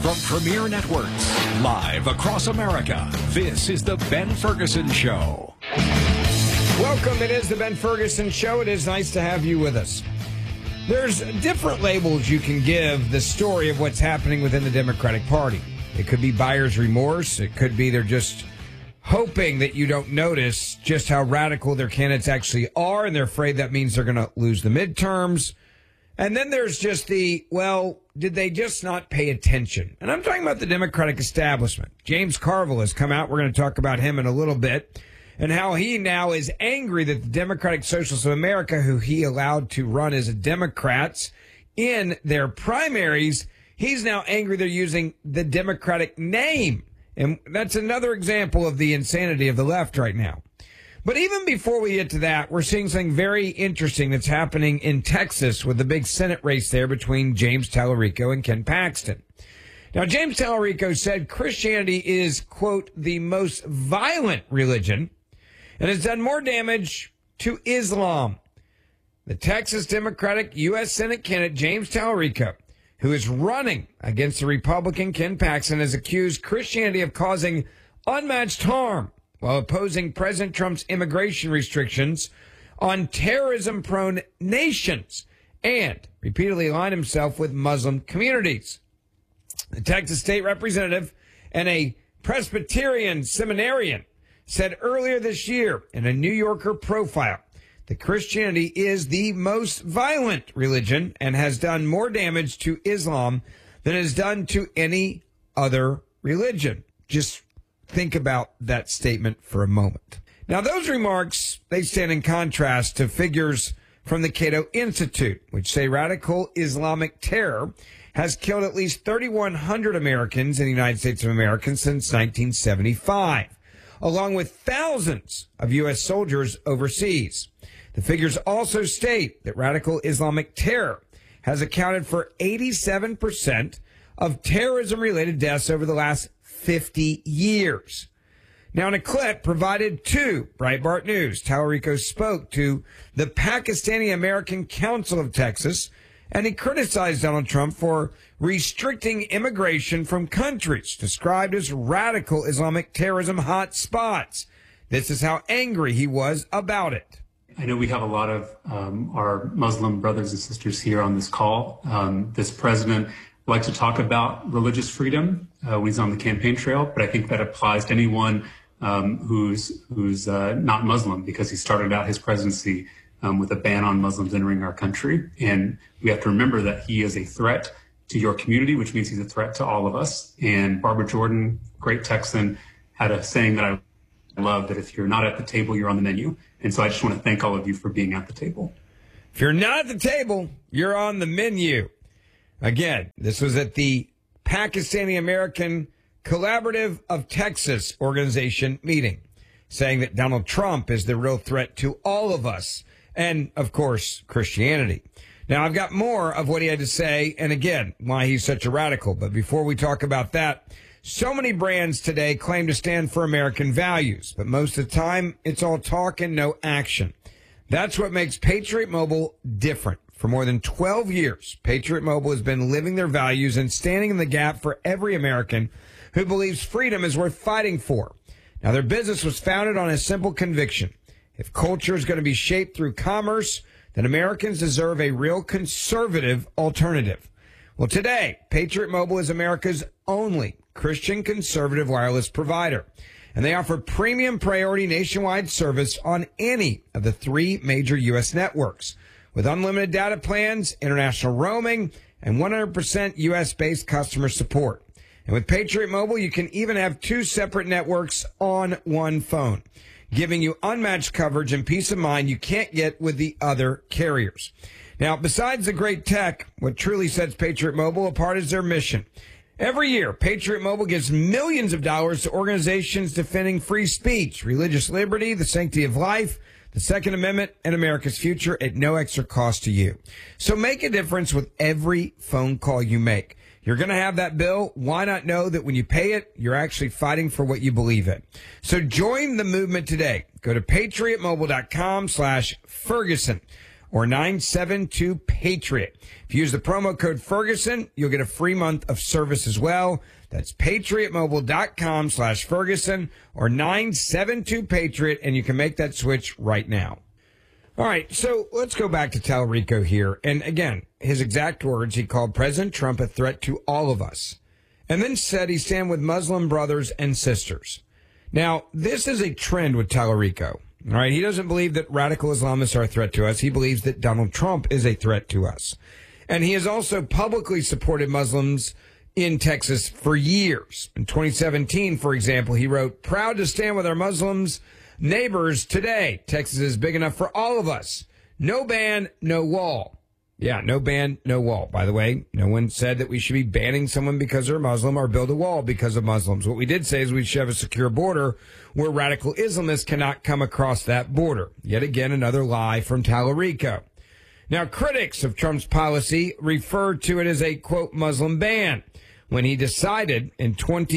From Premier Networks, live across America, this is The Ben Ferguson Show. Welcome. It is The Ben Ferguson Show. It is nice to have you with us. There's different labels you can give the story of what's happening within the Democratic Party. It could be buyer's remorse. It could be they're just hoping that you don't notice just how radical their candidates actually are, and they're afraid that means they're going to lose the midterms. And then there's just the, well, did they just not pay attention? And I'm talking about the Democratic establishment. James Carville has come out. We're going to talk about him in a little bit and how he now is angry that the Democratic Socialists of America, who he allowed to run as Democrats in their primaries, he's now angry they're using the Democratic name. And that's another example of the insanity of the left right now. But even before we get to that, we're seeing something very interesting that's happening in Texas with the big Senate race there between James Tallarico and Ken Paxton. Now, James Tallarico said Christianity is, quote, the most violent religion and has done more damage to Islam. The Texas Democratic U.S. Senate candidate James Tallarico, who is running against the Republican Ken Paxton, has accused Christianity of causing unmatched harm while opposing President Trump's immigration restrictions on terrorism-prone nations and repeatedly aligned himself with Muslim communities. The Texas state representative and a Presbyterian seminarian said earlier this year in a New Yorker profile that Christianity is the most violent religion and has done more damage to Islam than it has done to any other religion. Just think about that statement for a moment. Now, those remarks, they stand in contrast to figures from the Cato Institute, which say radical Islamic terror has killed at least 3,100 Americans in the United States of America since 1975, along with thousands of U.S. soldiers overseas. The figures also state that radical Islamic terror has accounted for 87% of terrorism-related deaths over the last 50 years. Now, in a clip provided to Breitbart News, Tallarico spoke to the Pakistani American Council of Texas, and he criticized Donald Trump for restricting immigration from countries described as radical Islamic terrorism hot spots. This is how angry he was about it. I know we have a lot of our Muslim brothers and sisters here on this call. This president likes to talk about religious freedom when he's on the campaign trail, but I think that applies to anyone who's not Muslim, because he started out his presidency with a ban on Muslims entering our country. And we have to remember that he is a threat to your community, which means he's a threat to all of us. And Barbara Jordan, great Texan, had a saying that I love, that if you're not at the table, you're on the menu. And so I just want to thank all of you for being at the table. If you're not at the table, you're on the menu. Again, this was at the Pakistani American Collaborative of Texas organization meeting, saying that Donald Trump is the real threat to all of us and, of course, Christianity. Now, I've got more of what he had to say and, again, why he's such a radical. But before we talk about that, so many brands today claim to stand for American values, but most of the time it's all talk and no action. That's what makes Patriot Mobile different. For more than 12 years, Patriot Mobile has been living their values and standing in the gap for every American who believes freedom is worth fighting for. Now, their business was founded on a simple conviction. If culture is going to be shaped through commerce, then Americans deserve a real conservative alternative. Well, today, Patriot Mobile is America's only Christian conservative wireless provider, and they offer premium priority nationwide service on any of the 3 major U.S. networks, with unlimited data plans, international roaming, and 100% U.S.-based customer support. And with Patriot Mobile, you can even have 2 separate networks on one phone, giving you unmatched coverage and peace of mind you can't get with the other carriers. Now, besides the great tech, what truly sets Patriot Mobile apart is their mission. Every year, Patriot Mobile gives millions of dollars to organizations defending free speech, religious liberty, the sanctity of life, the Second Amendment, and America's future at no extra cost to you. So make a difference with every phone call you make. You're going to have that bill. Why not know that when you pay it, you're actually fighting for what you believe in? So join the movement today. Go to patriotmobile.com/Ferguson. or 972-PATRIOT. If you use the promo code Ferguson, you'll get a free month of service as well. That's patriotmobile.com/Ferguson or 972-PATRIOT, and you can make that switch right now. All right, so let's go back to Tallarico here. And again, his exact words, he called President Trump a threat to all of us, and then said he stand with Muslim brothers and sisters. Now, this is a trend with Tallarico. All right, he doesn't believe that radical Islamists are a threat to us. He believes that Donald Trump is a threat to us. And he has also publicly supported Muslims in Texas for years. In 2017, for example, he wrote, "Proud to stand with our Muslims neighbors today. Texas is big enough for all of us. No ban, no wall." Yeah, no ban, no wall. By the way, no one said that we should be banning someone because they're Muslim or build a wall because of Muslims. What we did say is we should have a secure border where radical Islamists cannot come across that border. Yet again, another lie from Tallarico. Now, critics of Trump's policy referred to it as a, quote, Muslim ban. When he decided in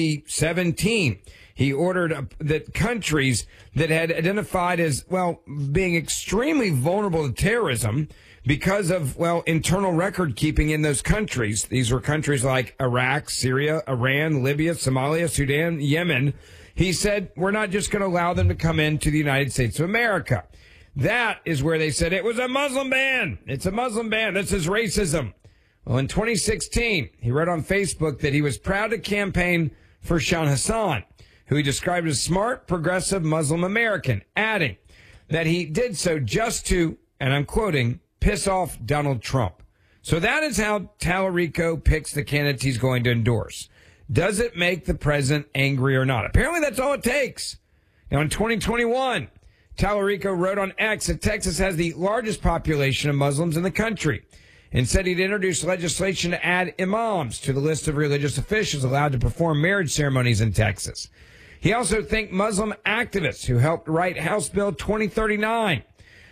2017, he ordered that countries that had identified as, well, being extremely vulnerable to terrorism because of, well, internal record keeping in those countries. These were countries like Iraq, Syria, Iran, Libya, Somalia, Sudan, Yemen. He said, we're not just going to allow them to come into the United States of America. That is where they said it was a Muslim ban. It's a Muslim ban. This is racism. Well, in 2016, he wrote on Facebook that he was proud to campaign for Sean Hassan, who he described as smart, progressive Muslim American, adding that he did so just to, and I'm quoting, piss off Donald Trump. So that is how Tallarico picks the candidates he's going to endorse. Does it make the president angry or not? Apparently that's all it takes. Now in 2021, Tallarico wrote on X that Texas has the largest population of Muslims in the country and said he'd introduce legislation to add imams to the list of religious officials allowed to perform marriage ceremonies in Texas. He also thanked Muslim activists who helped write House Bill 2039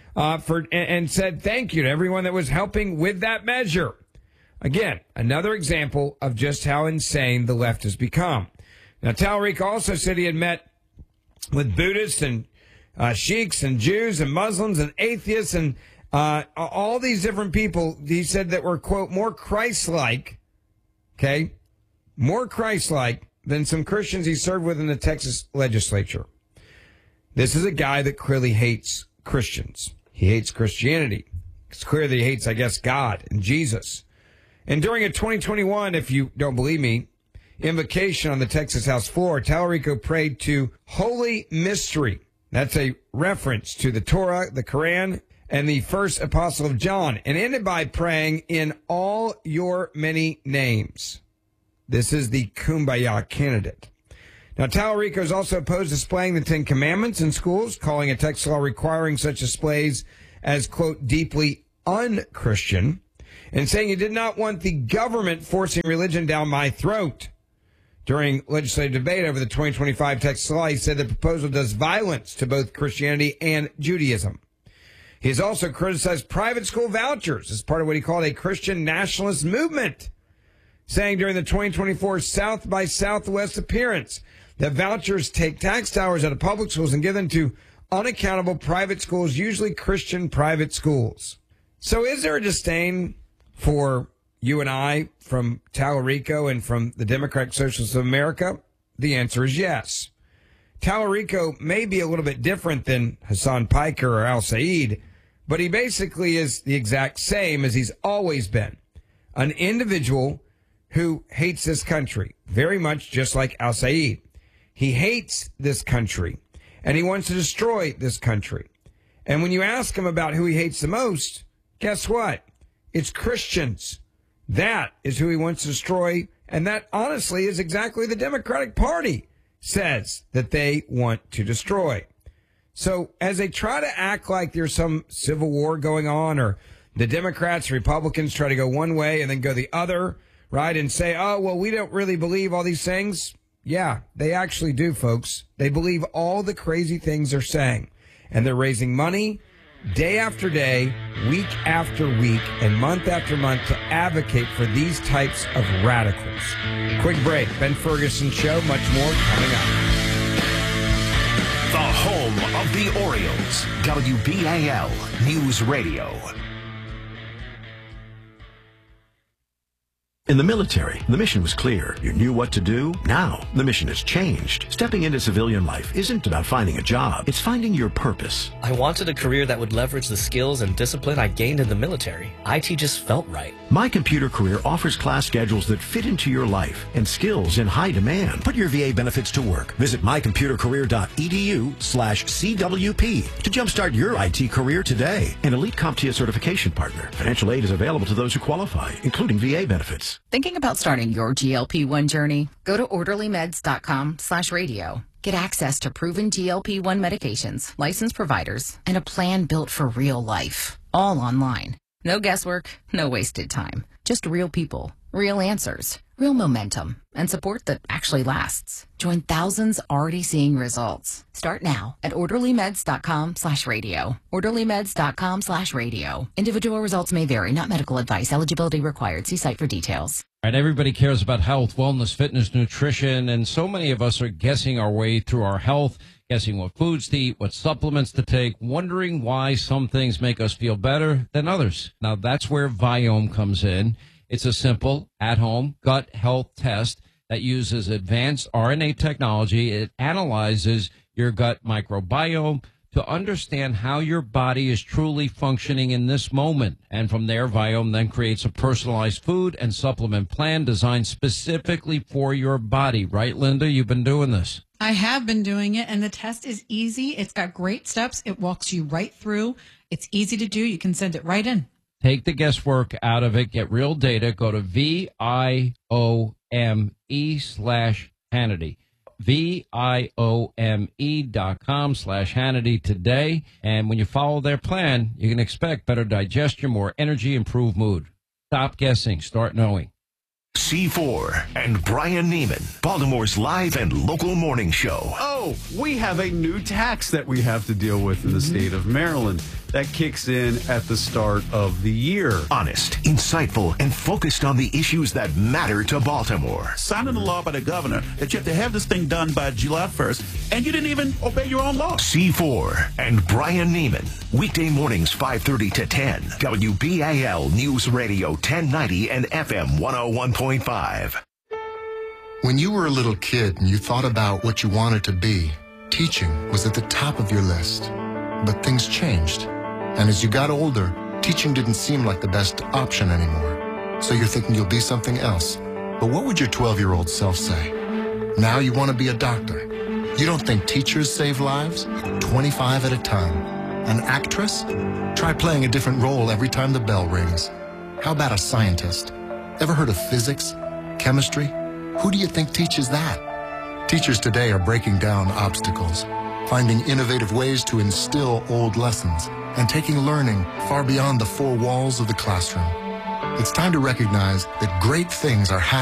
and said thank you to everyone that was helping with that measure. Again, another example of just how insane the left has become. Now, Tallarico also said he had met with Buddhists and sheiks and Jews and Muslims and atheists and all these different people, he said, that were, quote, more Christ-like, okay, more Christ-like than some Christians he served with in the Texas legislature. This is a guy that clearly hates Christians. He hates Christianity. It's clear that he hates, I guess, God and Jesus. And during a 2021, if you don't believe me, invocation on the Texas House floor, Tallarico prayed to Holy Mystery. That's a reference to the Torah, the Quran, and the first apostle of John, and ended by praying in all your many names. This is the Kumbaya candidate. Now, Tallarico is also opposed to displaying the Ten Commandments in schools, calling a Texas law requiring such displays as, quote, deeply un-Christian, and saying he did not want the government forcing religion down my throat. During legislative debate over the 2025 Texas law, he said the proposal does violence to both Christianity and Judaism. He has also criticized private school vouchers as part of what he called a Christian nationalist movement, saying during the 2024 South by Southwest appearance that vouchers take tax dollars out of public schools and give them to unaccountable private schools, usually Christian private schools. So is there a disdain for you and I from Tallarico and from the Democratic Socialists of America? The answer is yes. Tallarico may be a little bit different than Hassan Piker or Al Said, but he basically is the exact same as he's always been. An individual who hates this country, very much just like Al Said. He hates this country, and he wants to destroy this country. And when you ask him about who he hates the most, guess what? It's Christians. That is who he wants to destroy, and that honestly is exactly the Democratic Party says that they want to destroy. So as they try to act like there's some civil war going on, or the Democrats, Republicans try to go one way and then go the other, right, and say, oh, well, we don't really believe all these things. Yeah, they actually do, folks. They believe all the crazy things they're saying, and they're raising money day after day, week after week, and month after month to advocate for these types of radicals. Quick break. Ben Ferguson Show. Much more coming up. The home of the Orioles. WBAL News Radio. In the military, the mission was clear. You knew what to do. Now, the mission has changed. Stepping into civilian life isn't about finding a job. It's finding your purpose. I wanted a career that would leverage the skills and discipline I gained in the military. IT just felt right. My Computer Career offers class schedules that fit into your life and skills in high demand. Put your VA benefits to work. Visit mycomputercareer.edu/CWP to jumpstart your IT career today. An elite CompTIA certification partner. Financial aid is available to those who qualify, including VA benefits. Thinking about starting your GLP-1 journey? Go to orderlymeds.com/radio. Get access to proven GLP-1 medications, licensed providers, and a plan built for real life. All online. No guesswork, no wasted time. Just real people, real answers, real momentum, and support that actually lasts. Join thousands already seeing results. Start now at orderlymeds.com/radio. orderlymeds.com/radio. Individual results may vary, not medical advice. Eligibility required. See site for details. All right, everybody cares about health, wellness, fitness, nutrition, and so many of us are guessing our way through our health, guessing what foods to eat, what supplements to take, wondering why some things make us feel better than others. Now, that's where Viome comes in. It's a simple, at-home gut health test that uses advanced RNA technology. It analyzes your gut microbiome to understand how your body is truly functioning in this moment. And from there, Viome then creates a personalized food and supplement plan designed specifically for your body. Right, Linda? You've been doing this. I have been doing it, and the test is easy. It's got great steps. It walks you right through. It's easy to do. You can send it right in. Take the guesswork out of it. Get real data. Go to VIOME/Hannity. VIOME.com/Hannity today. And when you follow their plan, you can expect better digestion, more energy, improved mood. Stop guessing. Start knowing. C4 and Brian Neiman, Baltimore's live and local morning show. Oh, we have a new tax that we have to deal with in the state of Maryland that kicks in at the start of the year. Honest, insightful, and focused on the issues that matter to Baltimore. Signing a law by the governor that you have to have this thing done by July 1st, and you didn't even obey your own law. C4 and Brian Neiman, weekday mornings 5:30 to 10, WBAL News Radio 1090 and FM 101.5. When you were a little kid and you thought about what you wanted to be, teaching was at the top of your list. But things changed. And as you got older, teaching didn't seem like the best option anymore. So you're thinking you'll be something else. But what would your 12-year-old self say? Now you want to be a doctor. You don't think teachers save lives? 25 at a time. An actress? Try playing a different role every time the bell rings. How about a scientist? Ever heard of physics? Chemistry? Who do you think teaches that? Teachers today are breaking down obstacles, finding innovative ways to instill old lessons, and taking learning far beyond the four walls of the classroom. It's time to recognize that great things are happening